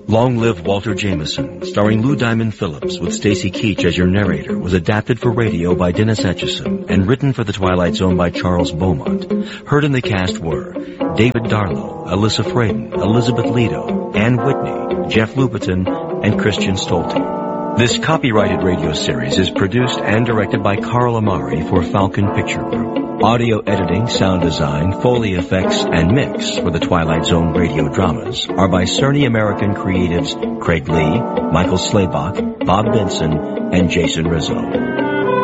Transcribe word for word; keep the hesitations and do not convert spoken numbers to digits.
Long Live Walter Jameson, starring Lou Diamond Phillips with Stacy Keach as your narrator, was adapted for radio by Dennis Etchison and written for The Twilight Zone by Charles Beaumont. Heard in the cast were David Darlow, Alyssa Fraden, Elizabeth Leto, Ann Whitney, Jeff Lupetin, and Christian Stolte. This copyrighted radio series is produced and directed by Carl Amari for Falcon Picture Group. Audio editing, sound design, Foley effects, and mix for the Twilight Zone radio dramas are by Cerny American Creatives Craig Lee, Michael Slaybach, Bob Benson, and Jason Rizzo.